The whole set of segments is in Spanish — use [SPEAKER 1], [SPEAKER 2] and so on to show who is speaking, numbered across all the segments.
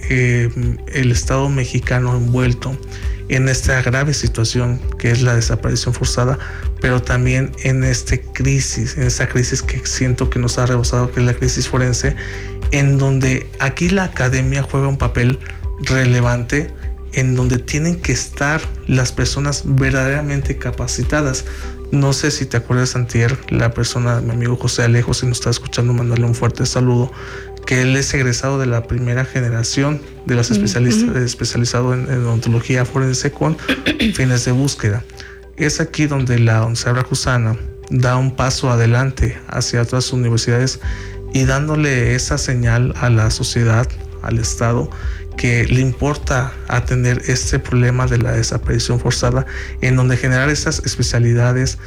[SPEAKER 1] el Estado mexicano envuelto en esta grave situación que es la desaparición forzada, pero también en esta crisis que siento que nos ha rebasado, que es la crisis forense, en donde aquí la academia juega un papel relevante, en donde tienen que estar las personas verdaderamente capacitadas. No sé si te acuerdas, antier, la persona, mi amigo José Alejo, si nos está escuchando, mandarle un fuerte saludo, que él es egresado de la primera generación de los especialistas, especializado en odontología forense con fines de búsqueda. Es aquí donde la onceava Jusana da un paso adelante hacia otras universidades y dándole esa señal a la sociedad, al Estado, que le importa atender este problema de la desaparición forzada, en donde generar esas especialidades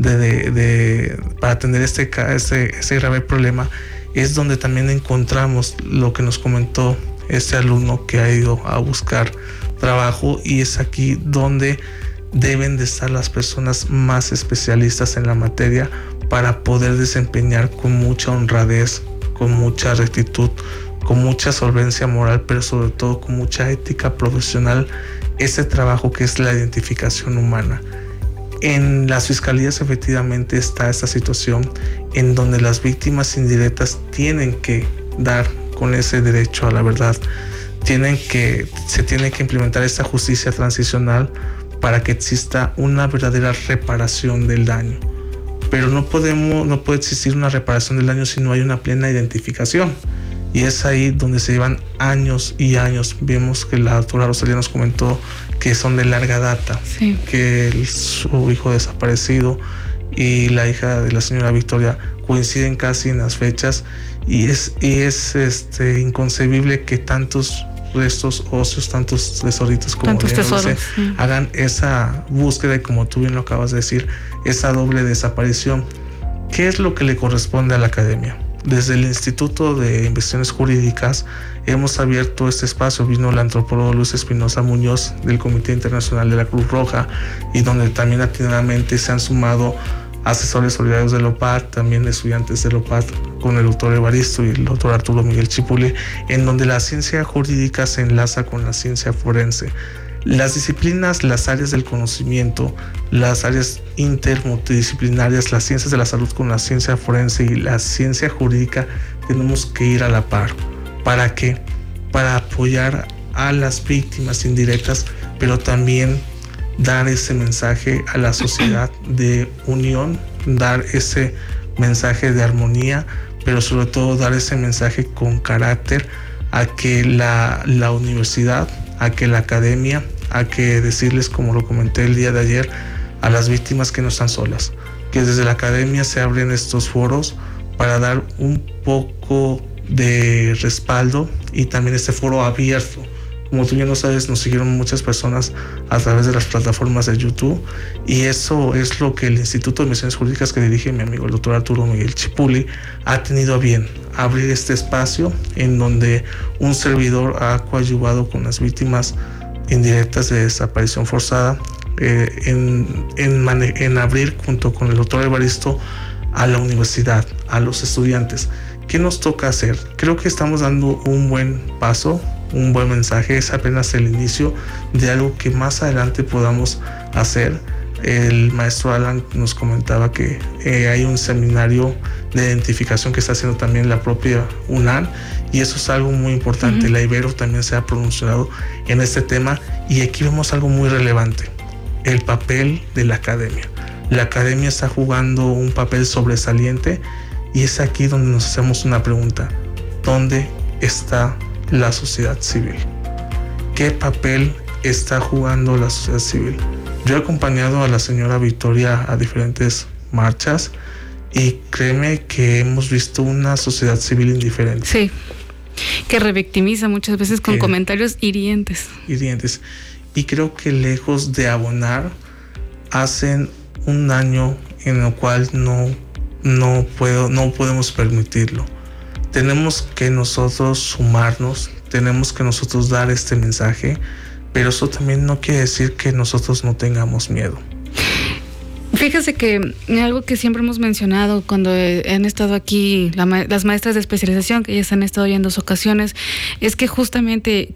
[SPEAKER 1] para atender este grave problema, es donde también encontramos lo que nos comentó este alumno que ha ido a buscar trabajo, y es aquí donde deben de estar las personas más especialistas en la materia para poder desempeñar con mucha honradez, con mucha rectitud, con mucha solvencia moral, pero sobre todo con mucha ética profesional, ese trabajo que es la identificación humana. En las fiscalías efectivamente está esta situación en donde las víctimas indirectas tienen que dar con ese derecho a la verdad, se tiene que implementar esta justicia transicional para que exista una verdadera reparación del daño. Pero no puede existir una reparación del daño si no hay una plena identificación. Y es ahí donde se llevan años y años. Vemos que la doctora Rosalía nos comentó que son de larga data, sí, que su hijo desaparecido y la hija de la señora Victoria coinciden casi en las fechas, y es inconcebible que tantos restos óseos, tantos tesoritos como hagan esa búsqueda, y como tú bien lo acabas de decir, esa doble desaparición. ¿Qué es lo que le corresponde a la academia? Desde el Instituto de Investigaciones Jurídicas hemos abierto este espacio. Vino la antropóloga Luz Espinosa Muñoz del Comité Internacional de la Cruz Roja, y donde también atinadamente se han sumado asesores solidarios de LOPAD, también estudiantes de LOPAD, con el doctor Evaristo y el doctor Arturo Miguel Chipuli, en donde la ciencia jurídica se enlaza con la ciencia forense. Las disciplinas, las áreas del conocimiento, las áreas intermultidisciplinarias, las ciencias de la salud con la ciencia forense y la ciencia jurídica, tenemos que ir a la par. ¿Para qué? Para apoyar a las víctimas indirectas, pero también dar ese mensaje a la sociedad de unión, dar ese mensaje de armonía, pero sobre todo dar ese mensaje con carácter a que la universidad, a que la academia, a que decirles, como lo comenté el día de ayer, a las víctimas que no están solas, que desde la academia se abren estos foros para dar un poco de respaldo, y también este foro abierto. Como tú ya lo sabes, nos siguieron muchas personas a través de las plataformas de YouTube, y eso es lo que el Instituto de Investigaciones Jurídicas, que dirige mi amigo el doctor Arturo Miguel Chipuli, ha tenido a bien abrir este espacio en donde un servidor ha coadyuvado con las víctimas indirectas de desaparición forzada, en abrir junto con el doctor Evaristo a la universidad, a los estudiantes. ¿Qué nos toca hacer? Creo que estamos dando un buen paso, un buen mensaje. Es apenas el inicio de algo que más adelante podamos hacer. El maestro Alan nos comentaba que hay un seminario de identificación que está haciendo también la propia UNAM, y eso es algo muy importante. La Ibero también se ha pronunciado en este tema, y aquí vemos algo muy relevante: el papel de la academia. La academia está jugando un papel sobresaliente, y es aquí donde nos hacemos una pregunta: ¿dónde está la sociedad civil? ¿Qué papel está jugando la sociedad civil? Yo he acompañado a la señora Victoria a diferentes marchas, y créeme que hemos visto una sociedad civil indiferente.
[SPEAKER 2] Sí, que revictimiza muchas veces con comentarios hirientes.
[SPEAKER 1] Y creo que lejos de abonar, hacen un daño en el cual no podemos permitirlo. Tenemos que nosotros sumarnos, tenemos que nosotros dar este mensaje, pero eso también no quiere decir que nosotros no tengamos miedo.
[SPEAKER 2] Fíjese que algo que siempre hemos mencionado cuando han estado aquí las maestras de especialización, que ellas han estado ya en 2 ocasiones, es que justamente